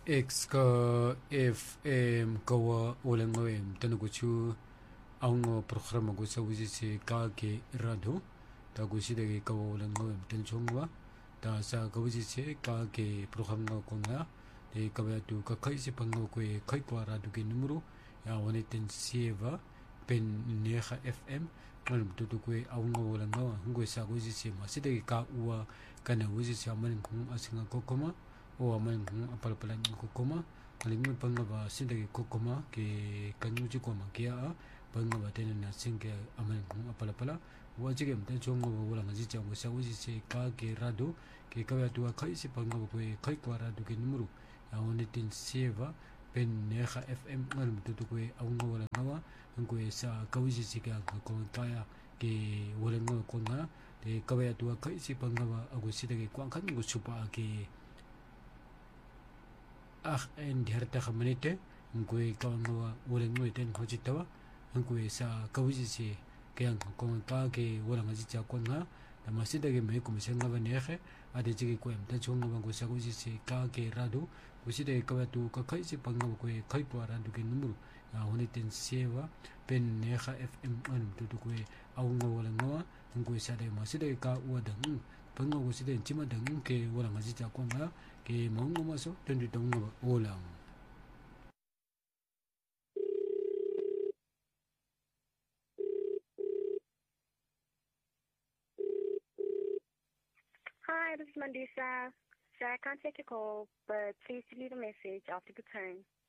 X ka FM kawa walang ngawem tanuguchu ang programa ko sa wisi si kake rado ta ko si de kawa walang ngawem tanchongwa ta sa kawisi si kake programa ko nga de kawya tu kakai si pango ko kai kwa rado ke numero ya wanitin sieva pen neha FM ngalum tutu ko ang walang ngawa ngo sa wisi si ma si de ka uwa kana wisi si aman kung asinga kokoma o aman kung apalpalan ko koma kalimut pangaba sindagi ko koma ke kanyuji koma kia a pangaba tenen na singe aman kung apalapala wajige mta chongo wala ngaji cha ngo sawi se ka ke rado ke kawya tuwa kai si pangaba ko kai kwa rado ke numero ya onitin seva pen neha FM ngalum tutu ko aunga wala ngawa ngo sa kawisi si ka ko kaya ke wala ngawa ko na de kawya tuwa kai si pangaba ago sidagi kwang kan ngo supa ke en diharta khamanite ngui kawangawa ulen ngui ten hojitawa ngui sa kawisi si kayang kong ka ke wala ngaji cha konga na masida ke me kum senga ba nehe ade jigi ko em ta chonga ba ko sa kawisi si ka ke radu usida ke kawatu ka kai si panga ko kai po radu ke numuru ya honi ten sewa pen neha FM an tutu ko aunga wala ngawa ngui sa de masida ka uadang panga ko sida chima dang ke wala ngaji cha konga ke mongo maso tendu tongo olang. Hi, this is Mandisa. So I can't take your call, but please leave a message after the tone.